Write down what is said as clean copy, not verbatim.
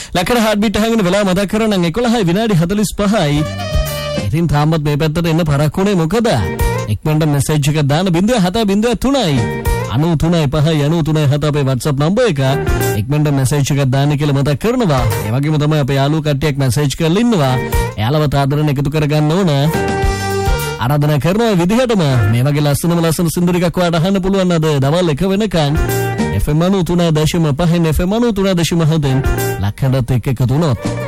ලකඩ heart beat අහගෙන වෙලාව මතක් කරගන්න 11:45යි. ඉතින් තාමත් මේ පැත්තට එන්න පරක්කුනේ මොකද? ඉක්මනට මෙසේජ් එකක් දාන්න 0703යි 93.5 අපේ WhatsApp නම්බර් එක. ඉක්මනට මෙසේජ් එකක් දාන්න කියලා මතක් කරනවා. ඒ වගේම තමයි අපේ යාළුවෝ කට්ටියක් මෙසේජ් කරලා ඉන්නවා. එයාලව තාදරණ එකතු කරගන්න ඕන. ආරාධනා කරනවා විදිහටම මේ වගේ ලස්සන සින්දුර එකක් ඔයාලට අහන්න පුළුවන් අද දවල් 1 වෙනකන් FM 93.5 FM 93.7 ලක්කඩත් එක්ක එකතු වුණොත්